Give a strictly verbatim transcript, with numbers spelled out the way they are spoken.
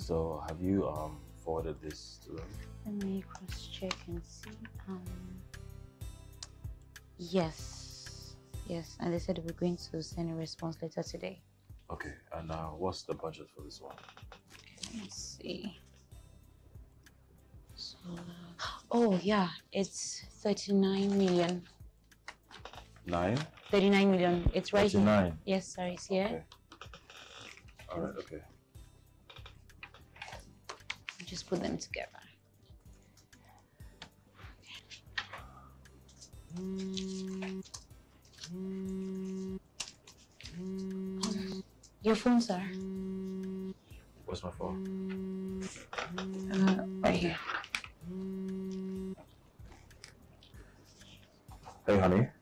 So have you um forwarded this to them? Let me cross check and see. Um, yes, yes, and they said we're going to send a response letter today. Okay, and uh, what's the budget for this one? Let's see. So, oh yeah, it's thirty-nine million. Nine? thirty-nine million. It's right thirty-nine. here. Yes, sorry, it's here. Okay. All right, okay. Just put them together. Um, your phone, sir. Where's my phone? Uh, right here. Hey, honey.